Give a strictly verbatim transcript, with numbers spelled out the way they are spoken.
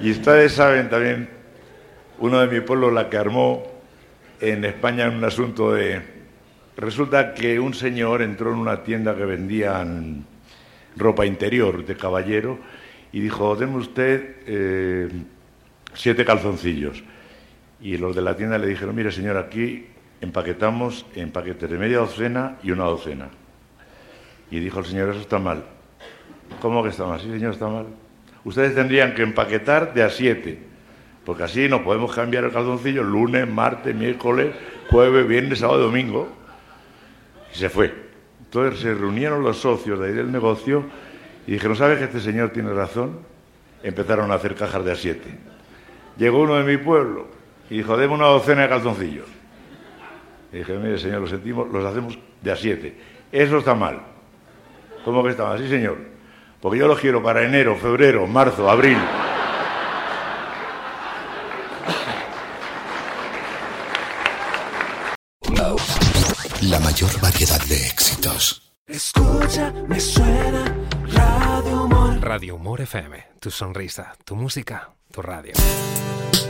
Y ustedes saben también, uno de mi pueblo la que armó en España en un asunto de... Resulta que un señor entró en una tienda que vendían ropa interior de caballero y dijo, deme usted eh, siete calzoncillos. Y los de la tienda le dijeron, mire señor, aquí empaquetamos en paquetes de media docena y una docena. Y dijo el señor, eso está mal. ¿Cómo que está mal? Sí, señor, está mal. Ustedes tendrían que empaquetar de a siete, porque así no podemos cambiar el calzoncillo lunes, martes, miércoles, jueves, viernes, sábado y domingo. Y se fue. Entonces se reunieron los socios de ahí del negocio y dijeron, ¿sabes que este señor tiene razón? Empezaron a hacer cajas de a siete. Llegó uno de mi pueblo y dijo, deme una docena de calzoncillos. Y dije, mire señor, lo sentimos, los hacemos de a siete. Eso está mal. ¿Cómo que está mal? Sí, señor. Porque yo los quiero para enero, febrero, marzo, abril. La mayor variedad de éxitos. Escucha, me suena Radio Humor. Radio Humor F M. Tu sonrisa, tu música, tu radio.